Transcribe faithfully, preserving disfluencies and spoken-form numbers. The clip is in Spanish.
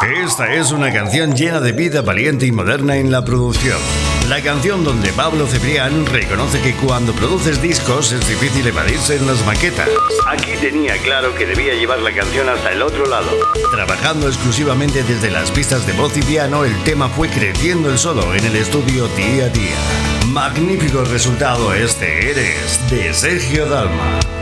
Esta es una canción llena de vida, valiente y moderna en la producción. La canción donde Pablo Cebrián reconoce que cuando produces discos es difícil evadirse en las maquetas. Aquí tenía claro que debía llevar la canción hasta el otro lado. Trabajando exclusivamente desde las pistas de voz y piano, el tema fue creciendo el solo en el estudio día a día. Magnífico resultado este Eres, de Sergio Dalma.